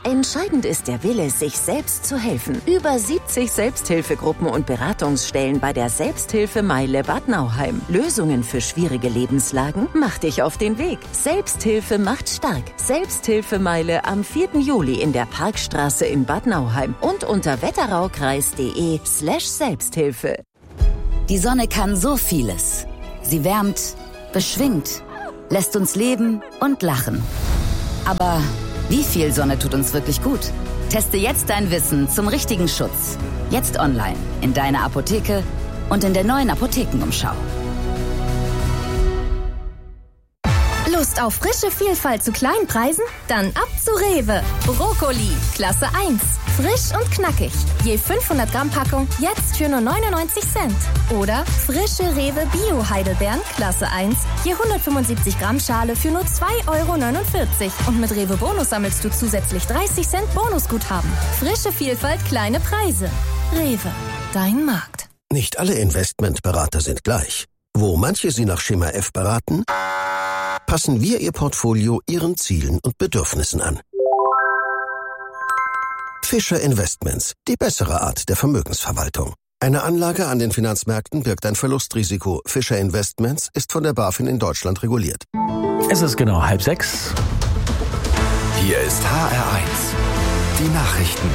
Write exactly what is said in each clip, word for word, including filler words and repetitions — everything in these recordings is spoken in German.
Entscheidend ist der Wille, sich selbst zu helfen. Über siebzig Selbsthilfegruppen und Beratungsstellen bei der Selbsthilfemeile Bad Nauheim. Lösungen für schwierige Lebenslagen? Mach dich auf den Weg. Selbsthilfe macht stark. Selbsthilfemeile am vierten Juli in der Parkstraße in Bad Nauheim und unter wetteraukreis.de slash Selbsthilfe. Die Sonne kann so vieles. Sie wärmt, beschwingt, lässt uns leben und lachen. Aber wie viel Sonne tut uns wirklich gut? Teste jetzt dein Wissen zum richtigen Schutz. Jetzt online, in deiner Apotheke und in der neuen Apothekenumschau. Lust auf frische Vielfalt zu kleinen Preisen? Dann ab zu Rewe. Brokkoli, Klasse eins. Frisch und knackig. Je fünfhundert Gramm Packung, jetzt für nur neunundneunzig Cent. Oder frische Rewe Bio Heidelbeeren, Klasse eins. Je hundertfünfundsiebzig Gramm Schale für nur zwei Euro neunundvierzig. Und mit Rewe Bonus sammelst du zusätzlich dreißig Cent Bonusguthaben. Frische Vielfalt, kleine Preise. Rewe, dein Markt. Nicht alle Investmentberater sind gleich. Wo manche Sie nach Schema F beraten, passen wir Ihr Portfolio Ihren Zielen und Bedürfnissen an. Fischer Investments, die bessere Art der Vermögensverwaltung. Eine Anlage an den Finanzmärkten birgt ein Verlustrisiko. Fischer Investments ist von der BaFin in Deutschland reguliert. Es ist genau halb sechs. Hier ist H R eins, die Nachrichten.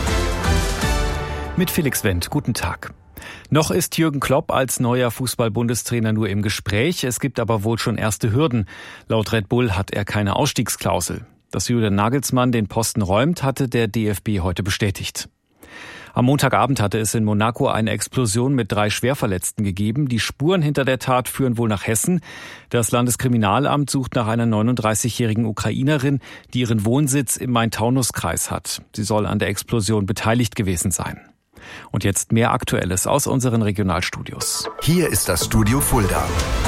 Mit Felix Wendt, guten Tag. Noch ist Jürgen Klopp als neuer Fußball-Bundestrainer nur im Gespräch. Es gibt aber wohl schon erste Hürden. Laut Red Bull hat er keine Ausstiegsklausel. Dass Julian Nagelsmann den Posten räumt, hatte der D F B heute bestätigt. Am Montagabend hatte es in Monaco eine Explosion mit drei Schwerverletzten gegeben. Die Spuren hinter der Tat führen wohl nach Hessen. Das Landeskriminalamt sucht nach einer neununddreißigjährigen Ukrainerin, die ihren Wohnsitz im Main-Taunus-Kreis hat. Sie soll an der Explosion beteiligt gewesen sein. Und jetzt mehr Aktuelles aus unseren Regionalstudios. Hier ist das Studio Fulda.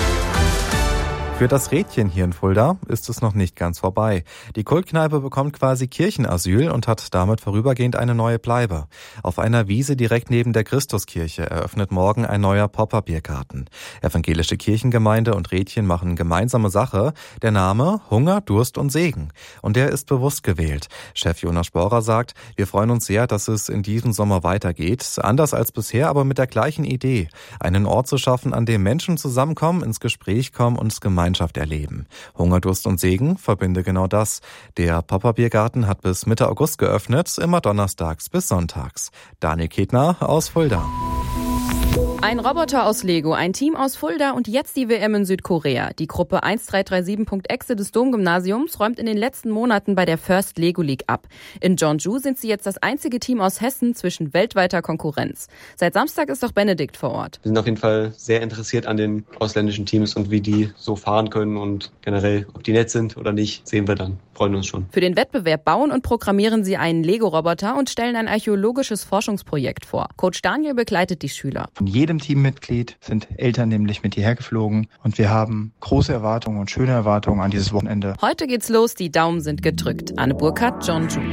Für das Rädchen hier in Fulda ist es noch nicht ganz vorbei. Die Kultkneipe bekommt quasi Kirchenasyl und hat damit vorübergehend eine neue Bleibe. Auf einer Wiese direkt neben der Christuskirche eröffnet morgen ein neuer Pop-up-Biergarten. Evangelische Kirchengemeinde und Rädchen machen gemeinsame Sache. Der Name Hunger, Durst und Segen. Und der ist bewusst gewählt. Chef Jonas Sporer sagt, wir freuen uns sehr, dass es in diesem Sommer weitergeht. Anders als bisher, aber mit der gleichen Idee. Einen Ort zu schaffen, an dem Menschen zusammenkommen, ins Gespräch kommen und es gemeinsam erleben. Hunger, Durst und Segen verbinde genau das. Der Pop-up-Biergarten hat bis Mitte August geöffnet, immer donnerstags bis sonntags. Daniel Ketner aus Fulda. Ein Roboter aus Lego, ein Team aus Fulda und jetzt die W M in Südkorea. Die Gruppe eins drei drei sieben Punkt E X E des Domgymnasiums räumt in den letzten Monaten bei der First Lego League ab. In Jeonju sind sie jetzt das einzige Team aus Hessen zwischen weltweiter Konkurrenz. Seit Samstag ist auch Benedikt vor Ort. Wir sind auf jeden Fall sehr interessiert an den ausländischen Teams und wie die so fahren können und generell, ob die nett sind oder nicht, sehen wir dann. Freuen uns schon. Für den Wettbewerb bauen und programmieren sie einen Lego-Roboter und stellen ein archäologisches Forschungsprojekt vor. Coach Daniel begleitet die Schüler. Von jedem Teammitglied sind Eltern nämlich mit hierher geflogen und wir haben große Erwartungen und schöne Erwartungen an dieses Wochenende. Heute geht's los, die Daumen sind gedrückt. Anne Burkhardt, Jeonju.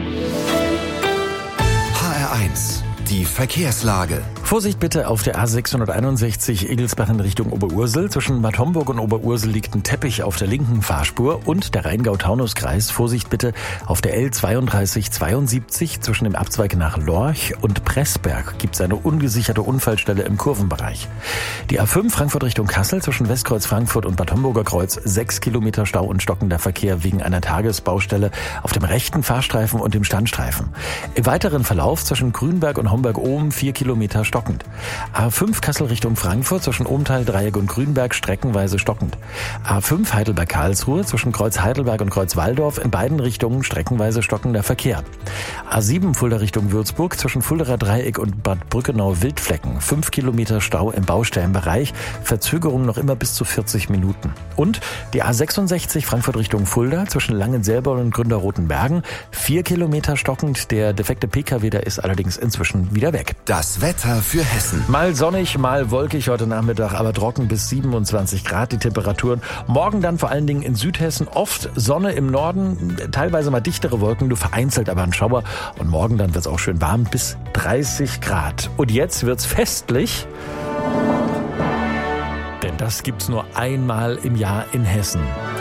H R eins, die Verkehrslage. Vorsicht bitte auf der A sechshunderteinundsechzig Egelsbach in Richtung Oberursel. Zwischen Bad Homburg und Oberursel liegt ein Teppich auf der linken Fahrspur. Und der Rheingau-Taunus-Kreis. Vorsicht bitte auf der L zweiunddreißig zweiundsiebzig zwischen dem Abzweig nach Lorch und Pressberg gibt es eine ungesicherte Unfallstelle im Kurvenbereich. Die A fünf Frankfurt Richtung Kassel zwischen Westkreuz Frankfurt und Bad Homburger Kreuz. Sechs Kilometer Stau und stockender Verkehr wegen einer Tagesbaustelle auf dem rechten Fahrstreifen und dem Standstreifen. Im weiteren Verlauf zwischen Grünberg und Homberg-Ohm vier Kilometer stockend. A fünf Kassel Richtung Frankfurt zwischen Ohmtal, Dreieck und Grünberg streckenweise stockend. A fünf Heidelberg-Karlsruhe zwischen Kreuz Heidelberg und Kreuz Walldorf in beiden Richtungen streckenweise stockender Verkehr. A sieben Fulda Richtung Würzburg zwischen Fulderer Dreieck und Bad Brückenau-Wildflecken. fünf Kilometer Stau im Baustellenbereich. Verzögerung noch immer bis zu vierzig Minuten. Und die A sechsundsechzig Frankfurt Richtung Fulda zwischen Langenselbold und Gründerrotenbergen. vier Kilometer stockend. Der defekte P K W, der ist allerdings inzwischen wieder weg. Das Wetter für Hessen. Mal sonnig, mal wolkig heute Nachmittag, aber trocken bis siebenundzwanzig Grad die Temperaturen. Morgen dann vor allen Dingen in Südhessen oft Sonne im Norden, teilweise mal dichtere Wolken, nur vereinzelt aber ein Schauer. Und morgen dann wird es auch schön warm bis dreißig Grad. Und jetzt wird's festlich, denn das gibt's nur einmal im Jahr in Hessen.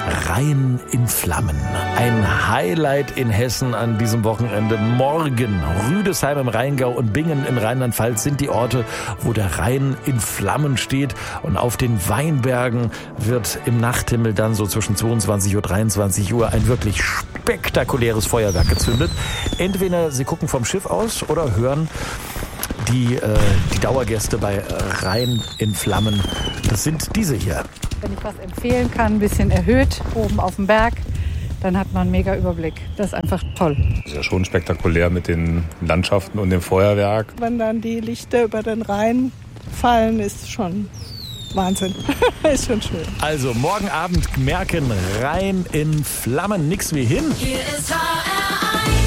Rhein in Flammen. Ein Highlight in Hessen an diesem Wochenende. Morgen Rüdesheim im Rheingau und Bingen in Rheinland-Pfalz sind die Orte, wo der Rhein in Flammen steht. Und auf den Weinbergen wird im Nachthimmel dann so zwischen zweiundzwanzig Uhr, dreiundzwanzig Uhr ein wirklich spektakuläres Feuerwerk gezündet. Entweder Sie gucken vom Schiff aus oder hören die, äh, die Dauergäste bei Rhein in Flammen. Das sind diese hier. Wenn ich was empfehlen kann, ein bisschen erhöht, oben auf dem Berg, dann hat man einen mega Überblick. Das ist einfach toll. Das ist ja schon spektakulär mit den Landschaften und dem Feuerwerk. Wenn dann die Lichter über den Rhein fallen, ist schon Wahnsinn. Ist schon schön. Also morgen Abend merken, Rhein in Flammen, nix wie hin. Hier ist H R eins.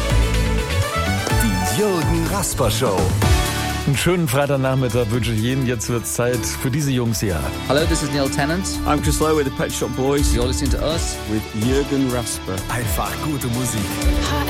Die Jürgen Rasper Show. Einen schönen Freitagnachmittag wünsche ich Ihnen. Jetzt wird es Zeit für diese Jungs hier. Hello, this is Neil Tennant. I'm Chris Lowe with the Pet Shop Boys. You're listening to us with Jürgen Rasper. Einfach gute Musik. H